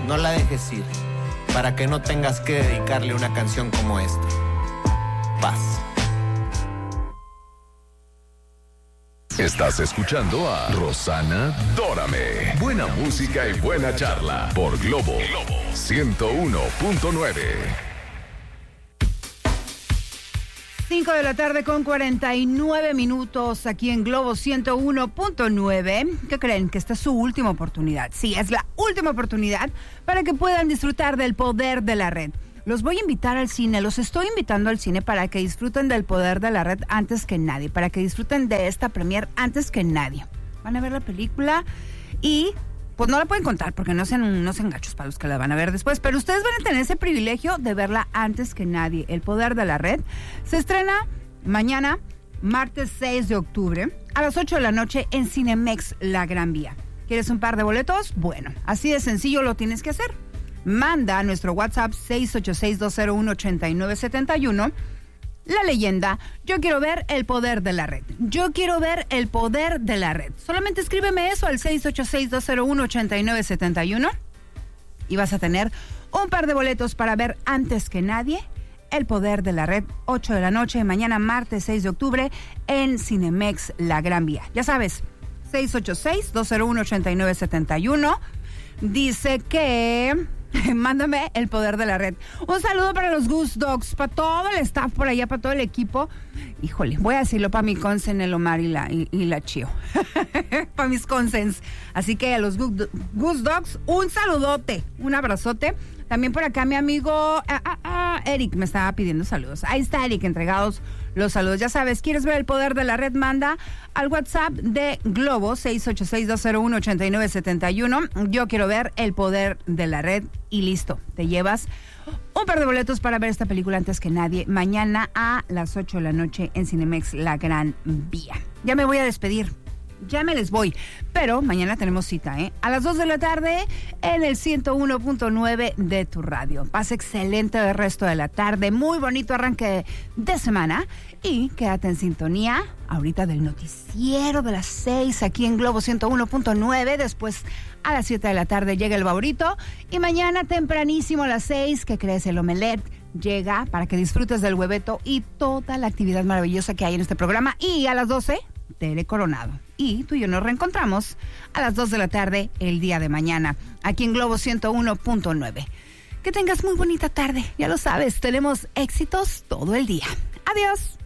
no la dejes ir, para que no tengas que dedicarle una canción como esta. Paz. Estás escuchando a Rosana Dórame. Buena música y buena charla por Globo 101.9. 5 de la tarde con 49 minutos aquí en Globo 101.9. ¿Qué creen? Que esta es su última oportunidad. Sí, es la última oportunidad para que puedan disfrutar del poder de la red. Los voy a invitar al cine, los estoy invitando al cine para que disfruten del poder de la red antes que nadie, para que disfruten de esta premier antes que nadie. Van a ver la película y pues no la pueden contar porque no sean gachos para los que la van a ver después, pero ustedes van a tener ese privilegio de verla antes que nadie. El poder de la red se estrena mañana, martes 6 de octubre, a las 8 de la noche en Cinemex La Gran Vía. ¿Quieres un par de boletos? Bueno, así de sencillo lo tienes que hacer. Manda a nuestro WhatsApp 686-201-8971 la leyenda: yo quiero ver el poder de la red. Yo quiero ver el poder de la red. Solamente escríbeme eso al 686-201-8971 y vas a tener un par de boletos para ver antes que nadie el poder de la red, 8 de la noche, mañana martes 6 de octubre en Cinemex La Gran Vía. Ya sabes, 686-201-8971. Dice que mándame el poder de la red. Un saludo para los Goose Dogs, para todo el staff por allá, para todo el equipo. Híjole, voy a decirlo para mi consen, el Omar y la Chio. Para mis consens. Así que a los Goose Dogs, un saludote, un abrazote. También por acá mi amigo Eric me estaba pidiendo saludos. Ahí está Eric, entregados los saludos. Ya sabes, ¿quieres ver el poder de la red? Manda al WhatsApp de Globo 686-201-8971. Yo quiero ver el poder de la red y listo. Te llevas un par de boletos para ver esta película antes que nadie. Mañana a las 8 de la noche en Cinemex La Gran Vía. Ya me voy a despedir. Ya me les voy, pero mañana tenemos cita, a las 2 de la tarde en el 101.9 de tu radio. Pasa excelente el resto de la tarde, muy bonito arranque de semana y quédate en sintonía ahorita del noticiero de las 6 aquí en Globo 101.9. Después a las 7 de la tarde llega el Baurito y mañana tempranísimo a las 6, ¿qué crees? El Omelette llega para que disfrutes del hueveto y toda la actividad maravillosa que hay en este programa. Y a las 12, Tere Coronado. Y tú y yo nos reencontramos a las 2 de la tarde el día de mañana, aquí en Globo 101.9. Que tengas muy bonita tarde, ya lo sabes, tenemos éxitos todo el día. Adiós.